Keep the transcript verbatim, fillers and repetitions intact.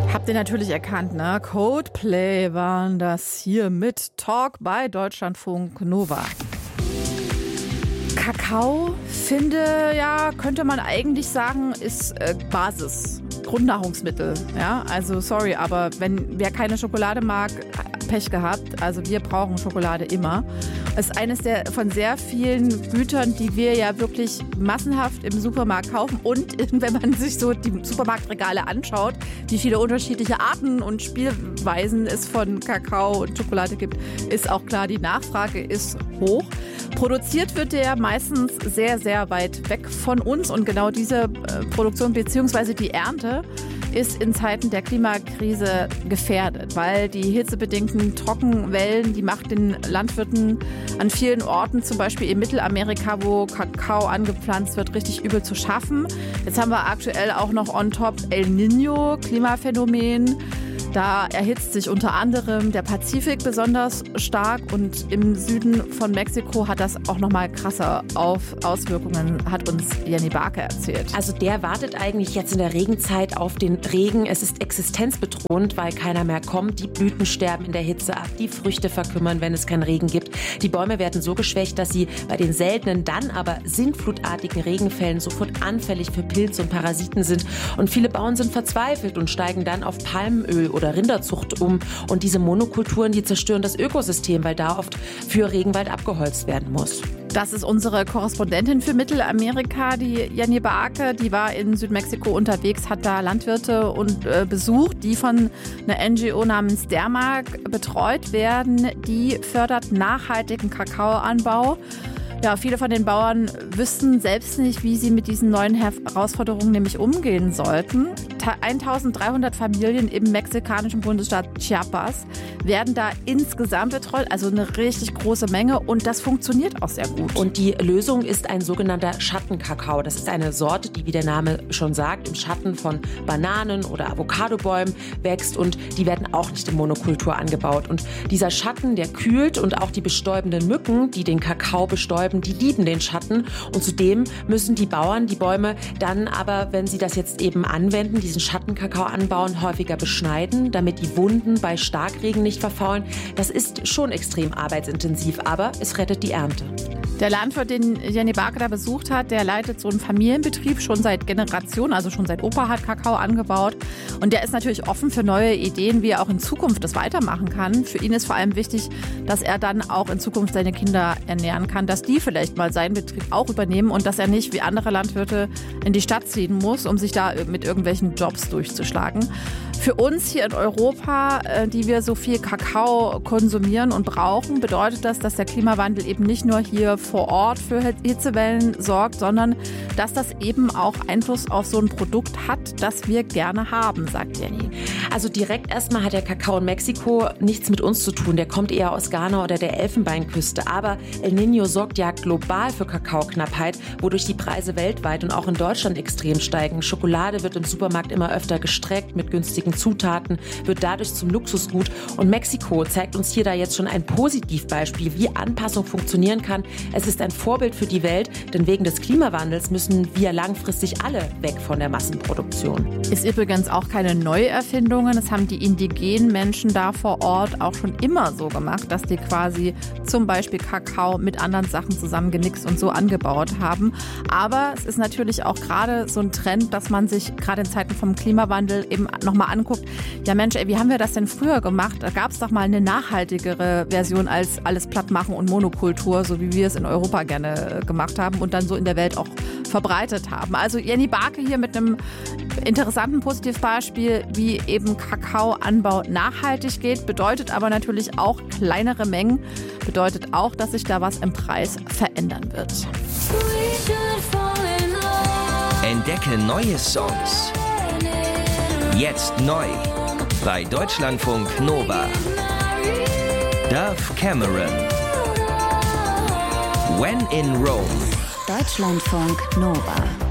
Habt ihr natürlich erkannt, ne? Coldplay waren das hier mit Talk bei Deutschlandfunk Nova. Kakao, finde, ja, könnte man eigentlich sagen, ist äh, Basis, Grundnahrungsmittel. Ja, also sorry, aber wenn wer keine Schokolade mag, Pech gehabt. Also wir brauchen Schokolade immer. Es ist eines der von sehr vielen Gütern, die wir ja wirklich massenhaft im Supermarkt kaufen. Und wenn man sich so die Supermarktregale anschaut, wie viele unterschiedliche Arten und Spielweisen es von Kakao und Schokolade gibt, ist auch klar, die Nachfrage ist hoch. Produziert wird der meistens sehr, sehr weit weg von uns. Und genau diese äh, Produktion bzw. die Ernte ist in Zeiten der Klimakrise gefährdet, weil die hitzebedingten Trockenwellen, die macht den Landwirten an vielen Orten, zum Beispiel in Mittelamerika, wo Kakao angepflanzt wird, richtig übel zu schaffen. Jetzt haben wir aktuell auch noch on top El Niño, Klimaphänomen. Da erhitzt sich unter anderem der Pazifik besonders stark und im Süden von Mexiko hat das auch noch mal krasse Auf Auswirkungen, hat uns Jenny Barke erzählt. Also der wartet eigentlich jetzt in der Regenzeit auf den Regen. Es ist existenzbedrohend, weil keiner mehr kommt. Die Blüten sterben in der Hitze ab, die Früchte verkümmern, wenn es keinen Regen gibt. Die Bäume werden so geschwächt, dass sie bei den seltenen, dann aber sintflutartigen Regenfällen sofort anfällig für Pilze und Parasiten sind. Und viele Bauern sind verzweifelt und steigen dann auf Palmöl oder Rinderzucht um. Und diese Monokulturen, die zerstören das Ökosystem, weil da oft für Regenwald abgeholzt werden muss. Das ist unsere Korrespondentin für Mittelamerika, die Jenny Barke. Die war in Südmexiko unterwegs, hat da Landwirte und äh, besucht, die von einer N G O namens Dermark betreut werden. Die fördert nachhaltigen Kakaoanbau. Ja, viele von den Bauern wüssten selbst nicht, wie sie mit diesen neuen Herausforderungen nämlich umgehen sollten. eintausenddreihundert Familien im mexikanischen Bundesstaat Chiapas werden da insgesamt betreut, also eine richtig große Menge und das funktioniert auch sehr gut. Und die Lösung ist ein sogenannter Schattenkakao. Das ist eine Sorte, die, wie der Name schon sagt, im Schatten von Bananen oder Avocadobäumen wächst und die werden auch nicht in Monokultur angebaut. Und dieser Schatten, der kühlt und auch die bestäubenden Mücken, die den Kakao bestäuben, die lieben den Schatten und zudem müssen die Bauern die Bäume dann aber, wenn sie das jetzt eben anwenden, diesen Schattenkakao anbauen, häufiger beschneiden, damit die Wunden bei Starkregen nicht verfaulen. Das ist schon extrem arbeitsintensiv, aber es rettet die Ernte. Der Landwirt, den Jenny Barke da besucht hat, der leitet so einen Familienbetrieb schon seit Generationen, also schon seit Opa hat Kakao angebaut. Und der ist natürlich offen für neue Ideen, wie er auch in Zukunft das weitermachen kann. Für ihn ist vor allem wichtig, dass er dann auch in Zukunft seine Kinder ernähren kann, dass die vielleicht mal seinen Betrieb auch übernehmen und dass er nicht wie andere Landwirte in die Stadt ziehen muss, um sich da mit irgendwelchen Jobs durchzuschlagen. Für uns hier in Europa, die wir so viel Kakao konsumieren und brauchen, bedeutet das, dass der Klimawandel eben nicht nur hier vor Ort für Hitzewellen sorgt, sondern dass das eben auch Einfluss auf so ein Produkt hat, das wir gerne haben, sagt Jenny. Also direkt erstmal hat der Kakao in Mexiko nichts mit uns zu tun. Der kommt eher aus Ghana oder der Elfenbeinküste. Aber El Niño sorgt ja global für Kakaoknappheit, wodurch die Preise weltweit und auch in Deutschland extrem steigen. Schokolade wird im Supermarkt immer öfter gestreckt mit günstigen Zutaten, wird dadurch zum Luxusgut. Und Mexiko zeigt uns hier da jetzt schon ein Positivbeispiel, wie Anpassung funktionieren kann. Es ist ein Vorbild für die Welt, denn wegen des Klimawandels müssen wir langfristig alle weg von der Massenproduktion. Ist übrigens auch keine Neuerfindung. Das haben die indigenen Menschen da vor Ort auch schon immer so gemacht, dass die quasi zum Beispiel Kakao mit anderen Sachen zusammengemixt und so angebaut haben. Aber es ist natürlich auch gerade so ein Trend, dass man sich gerade in Zeiten vom Klimawandel eben nochmal anguckt, ja Mensch, ey, wie haben wir das denn früher gemacht? Da gab es doch mal eine nachhaltigere Version als alles plattmachen und Monokultur, so wie wir es in Europa gerne gemacht haben und dann so in der Welt auch verbreitet haben. Also Jenny Barke hier mit einem interessanten Positivbeispiel, wie eben Kakaoanbau nachhaltig geht, bedeutet aber natürlich auch kleinere Mengen, bedeutet auch, dass sich da was im Preis verändern wird. Entdecke neue Songs. Jetzt neu bei Deutschlandfunk Nova. Dove Cameron. When in Rome. Deutschlandfunk Nova.